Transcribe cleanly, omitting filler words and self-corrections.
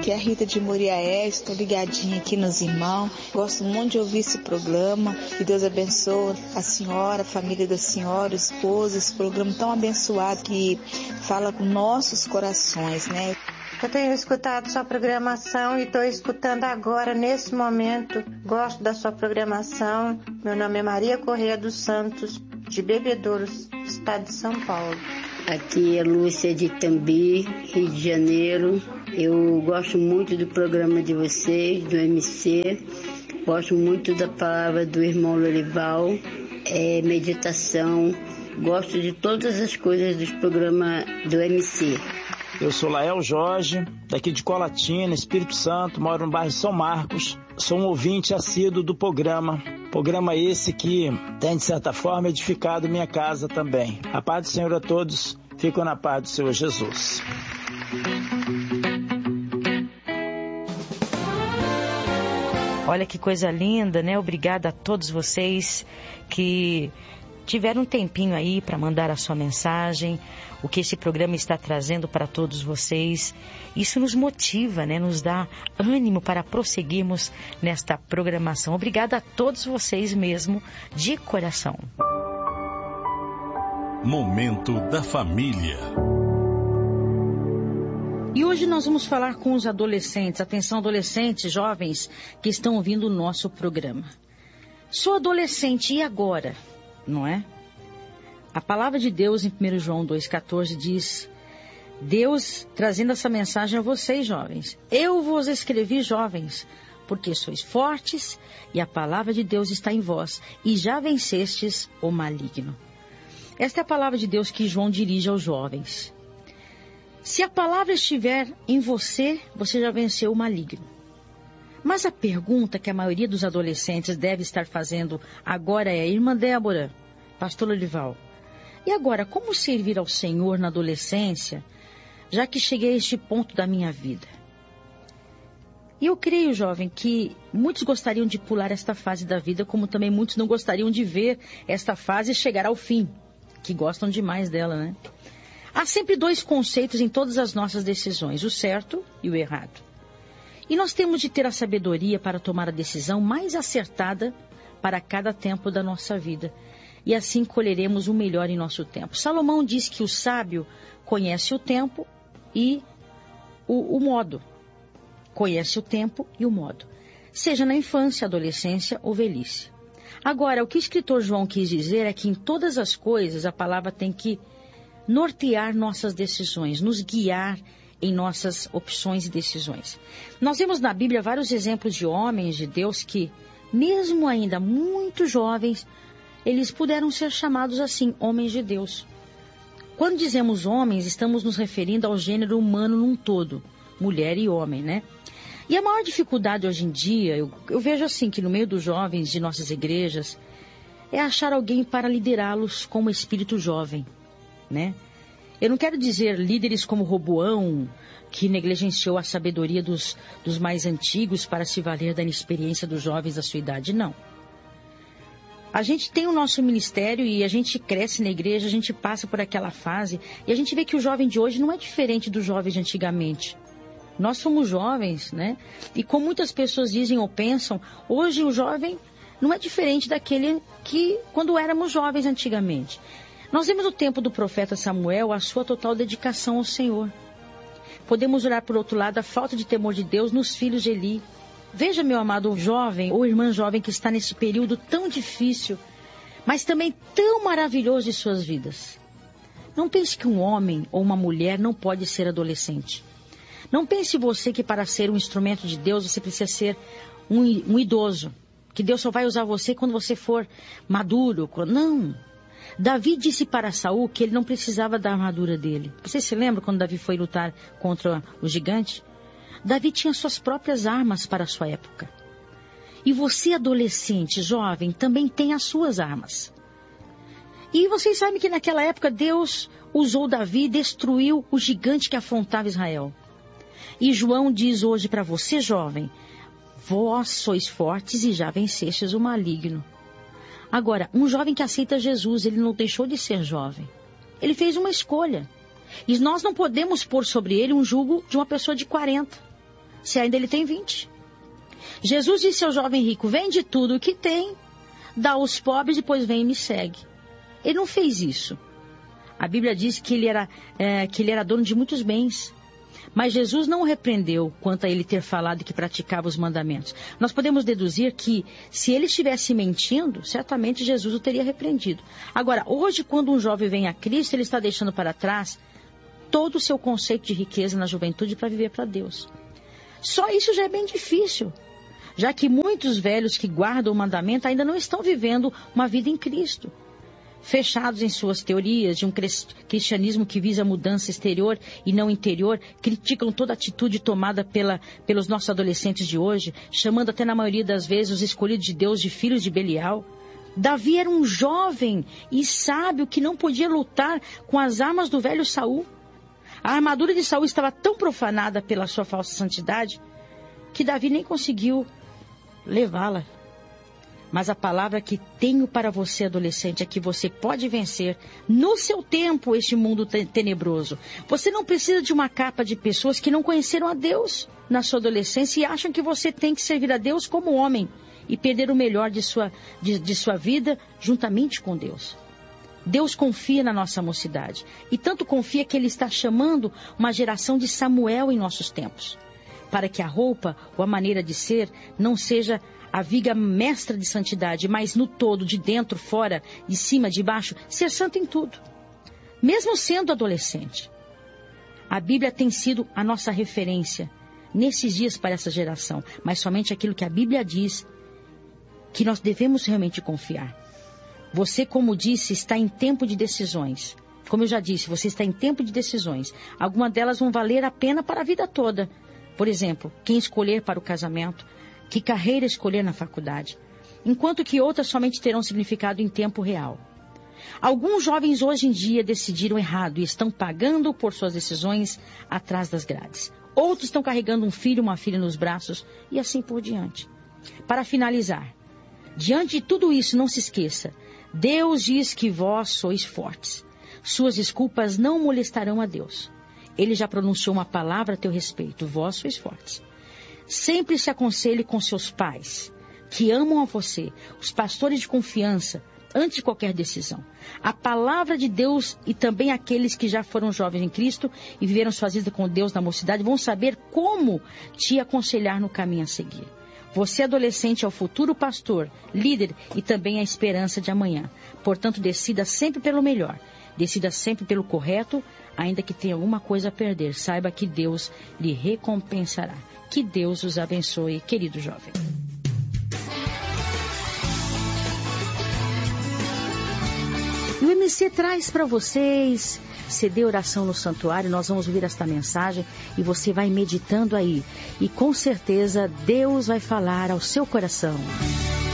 aqui é a Rita de Moriaé, estou ligadinha aqui nos irmãos. Gosto muito de ouvir esse programa. Que Deus abençoe a senhora, a família da senhora, o esposo, esse programa tão abençoado que fala com nossos corações, né? Eu tenho escutado sua programação e estou escutando agora, nesse momento. Gosto da sua programação. Meu nome é Maria Correia dos Santos, de Bebedouros, estado de São Paulo. Aqui é Lúcia de Itambi, Rio de Janeiro. Eu gosto muito do programa de vocês, do MC. Gosto muito da palavra do irmão Lorival, meditação. Gosto de todas as coisas dos programas do MC. Eu sou Lael Jorge, daqui de Colatina, Espírito Santo, moro no bairro São Marcos. Sou um ouvinte assíduo do programa. Programa esse que tem, de certa forma, edificado minha casa também. A paz do Senhor a todos. Fico na paz do Senhor Jesus. Olha que coisa linda, né? Obrigada a todos vocês que tiveram um tempinho aí para mandar a sua mensagem, o que esse programa está trazendo para todos vocês. Isso nos motiva, né? Nos dá ânimo para prosseguirmos nesta programação. Obrigada a todos vocês mesmo, de coração. Momento da Família. E hoje nós vamos falar com os adolescentes. Atenção, adolescentes, jovens que estão ouvindo o nosso programa. Sou adolescente, e agora? Não é? A palavra de Deus em 1 João 2,14 diz: Deus trazendo essa mensagem a vocês, jovens. Eu vos escrevi, jovens, porque sois fortes e a palavra de Deus está em vós e já vencestes o maligno. Esta é a palavra de Deus que João dirige aos jovens. Se a palavra estiver em você, você já venceu o maligno. Mas a pergunta que a maioria dos adolescentes deve estar fazendo agora é: irmã Débora, pastor Lorival, e agora, como servir ao Senhor na adolescência, já que cheguei a este ponto da minha vida? E eu creio, jovem, que muitos gostariam de pular esta fase da vida, como também muitos não gostariam de ver esta fase chegar ao fim, que gostam demais dela, né? Há sempre dois conceitos em todas as nossas decisões, o certo e o errado. E nós temos de ter a sabedoria para tomar a decisão mais acertada para cada tempo da nossa vida. E assim colheremos o melhor em nosso tempo. Salomão diz que o sábio conhece o tempo e o modo. Conhece o tempo e o modo. Seja na infância, adolescência ou velhice. Agora, o que o escritor João quis dizer é que em todas as coisas a palavra tem que nortear nossas decisões, nos guiar em nossas opções e decisões. Nós vemos na Bíblia vários exemplos de homens de Deus que, mesmo ainda muito jovens, eles puderam ser chamados assim, homens de Deus. Quando dizemos homens, estamos nos referindo ao gênero humano num todo, mulher e homem, né? E a maior dificuldade hoje em dia, eu vejo assim, que no meio dos jovens de nossas igrejas, é achar alguém para liderá-los como espírito jovem, né? Eu não quero dizer líderes como Roboão, que negligenciou a sabedoria dos mais antigos para se valer da inexperiência dos jovens da sua idade, não. A gente tem o nosso ministério e a gente cresce na igreja, a gente passa por aquela fase e a gente vê que o jovem de hoje não é diferente dos jovens de antigamente. Nós somos jovens, né? E como muitas pessoas dizem ou pensam, hoje o jovem não é diferente daquele que quando éramos jovens antigamente. Nós vemos no tempo do profeta Samuel a sua total dedicação ao Senhor. Podemos olhar por outro lado a falta de temor de Deus nos filhos de Eli. Veja, meu amado jovem ou irmã jovem que está nesse período tão difícil, mas também tão maravilhoso de suas vidas. Não pense que um homem ou uma mulher não pode ser adolescente. Não pense você que para ser um instrumento de Deus você precisa ser um idoso, que Deus só vai usar você quando você for maduro. Não. Davi disse para Saul que ele não precisava da armadura dele. Você se lembra quando Davi foi lutar contra o gigante? Davi tinha suas próprias armas para a sua época. E você, adolescente, jovem, também tem as suas armas. E vocês sabem que naquela época Deus usou Davi e destruiu o gigante que afrontava Israel. E João diz hoje para você, jovem, vós sois fortes e já vencestes o maligno. Agora, um jovem que aceita Jesus, ele não deixou de ser jovem. Ele fez uma escolha. E nós não podemos pôr sobre ele um jugo de uma pessoa de 40. se ainda ele tem 20? Jesus disse ao jovem rico, vende tudo o que tem, dá aos pobres, depois vem e me segue. Ele não fez isso. A Bíblia diz que ele era dono de muitos bens. Mas Jesus não o repreendeu quanto a ele ter falado que praticava os mandamentos. Nós podemos deduzir que, se ele estivesse mentindo, certamente Jesus o teria repreendido. Agora, hoje, quando um jovem vem a Cristo, ele está deixando para trás todo o seu conceito de riqueza na juventude para viver para Deus. Só isso já é bem difícil, já que muitos velhos que guardam o mandamento ainda não estão vivendo uma vida em Cristo. Fechados em suas teorias de um cristianismo que visa mudança exterior e não interior, criticam toda atitude tomada pelos nossos adolescentes de hoje, chamando até na maioria das vezes os escolhidos de Deus de filhos de Belial. Davi era um jovem e sábio que não podia lutar com as armas do velho Saul. A armadura de Saul estava tão profanada pela sua falsa santidade que Davi nem conseguiu levá-la. Mas a palavra que tenho para você, adolescente, é que você pode vencer no seu tempo este mundo tenebroso. Você não precisa de uma capa de pessoas que não conheceram a Deus na sua adolescência e acham que você tem que servir a Deus como homem e perder o melhor de sua vida juntamente com Deus. Deus confia na nossa mocidade e tanto confia que Ele está chamando uma geração de Samuel em nossos tempos, para que a roupa ou a maneira de ser não seja a viga mestra de santidade, mas no todo, de dentro, fora, de cima, de baixo, ser santo em tudo. Mesmo sendo adolescente, a Bíblia tem sido a nossa referência nesses dias para essa geração, mas somente aquilo que a Bíblia diz que nós devemos realmente confiar. Você, como disse, está em tempo de decisões. Como eu já disse, você está em tempo de decisões. Algumas delas vão valer a pena para a vida toda. Por exemplo, quem escolher para o casamento, que carreira escolher na faculdade, enquanto que outras somente terão significado em tempo real. Alguns jovens hoje em dia decidiram errado e estão pagando por suas decisões atrás das grades. Outros estão carregando um filho, uma filha nos braços e assim por diante. Para finalizar, diante de tudo isso, não se esqueça, Deus diz que vós sois fortes. Suas desculpas não molestarão a Deus. Ele já pronunciou uma palavra a teu respeito, vós sois fortes. Sempre se aconselhe com seus pais, que amam a você, os pastores de confiança, antes de qualquer decisão. A palavra de Deus e também aqueles que já foram jovens em Cristo e viveram suas vidas com Deus na mocidade vão saber como te aconselhar no caminho a seguir. Você, adolescente, é o futuro pastor, líder e também a esperança de amanhã. Portanto, decida sempre pelo melhor. Decida sempre pelo correto, ainda que tenha alguma coisa a perder. Saiba que Deus lhe recompensará. Que Deus os abençoe, querido jovem. E o MC traz para vocês CD Oração no Santuário. Nós vamos ouvir esta mensagem e você vai meditando aí. E com certeza Deus vai falar ao seu coração.